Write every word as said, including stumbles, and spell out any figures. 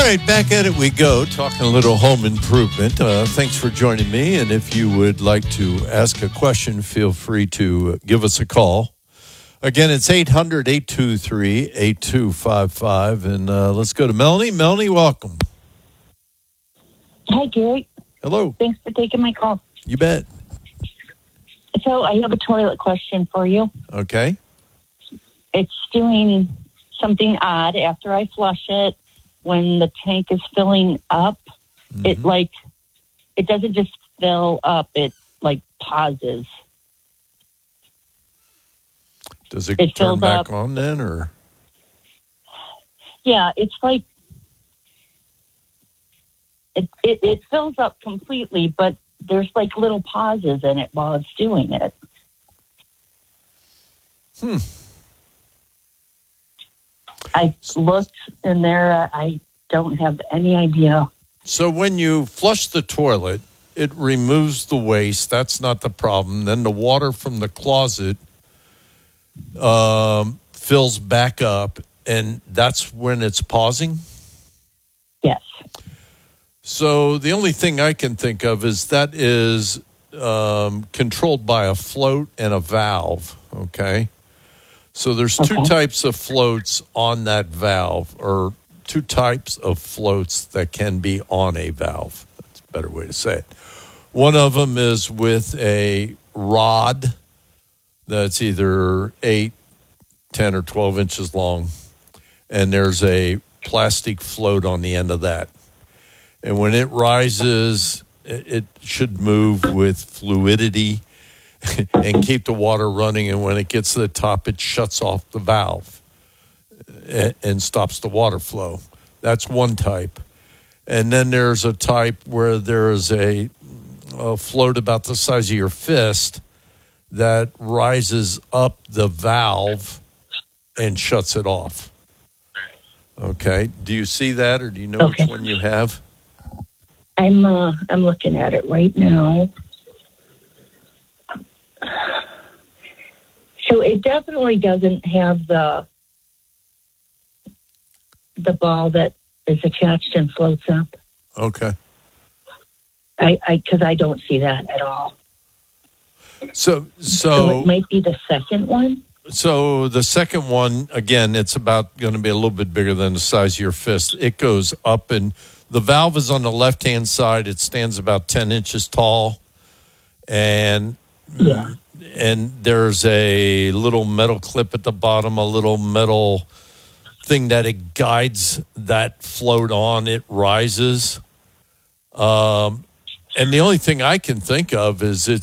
right, back at it we go, talking a little home improvement. Uh, thanks for joining me. And if you would like to ask a question, feel free to give us a call. Again, it's eight hundred, eight two three, eight two five five. And uh, let's go to Melanie. Melanie, welcome. Hi, Gary. Hello. Thanks for taking my call. You bet. So I have a toilet question for you. Okay. It's doing something odd after I flush it. When the tank is filling up, mm-hmm. it like, it doesn't just fill up, it like pauses. Does it, it turn back up. on then, or? Yeah, it's like, it, it, it fills up completely, but there's like little pauses in it while it's doing it. Hmm. I looked in there. Uh, I don't have any idea. So when you flush the toilet, it removes the waste. That's not the problem. Then the water from the closet um, fills back up, and that's when it's pausing? Yes. So the only thing I can think of is that is um, controlled by a float and a valve, okay? So there's two okay. types of floats on that valve, or two types of floats that can be on a valve. That's a better way to say it. One of them is with a rod that's either eight, ten, or twelve inches long, and there's a plastic float on the end of that. And when it rises, it should move with fluidity and keep the water running, and when it gets to the top, it shuts off the valve and stops the water flow. That's one type. And then there's a type where there's a, a float about the size of your fist that rises up the valve and shuts it off. Okay. Do you see that, or do you know okay. which one you have? I'm uh, I'm looking at it right now. So it definitely doesn't have the the ball that is attached and floats up. Okay. I I because I don't see that at all. So so, so it might be the second one. So the second one, again, it's about going to be a little bit bigger than the size of your fist. It goes up, and the valve is on the left-hand side. It stands about ten inches tall, and yeah. and there's a little metal clip at the bottom, a little metal thing that it guides that float on. It rises. Um, and the only thing I can think of is it's